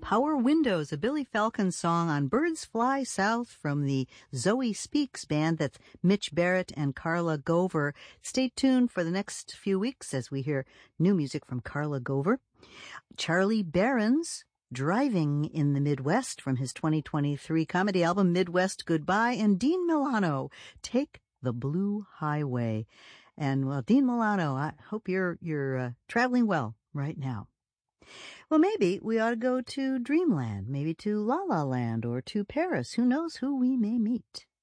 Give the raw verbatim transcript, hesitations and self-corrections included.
Power Windows, a Billy Falcon song on Birds Fly South from the Zoe Speaks band. That's Mitch Barrett and Carla Gover. Stay tuned for the next few weeks as we hear new music from Carla Gover. Charlie Barron's Driving in the Midwest from his twenty twenty-three comedy album Midwest Goodbye, and Dean Milano, Take the Blue Highway. And well, Dean Milano, I hope you're you're uh, traveling well right now. Well, maybe we ought to go to Dreamland, maybe to La La Land or to Paris. Who knows who we may meet?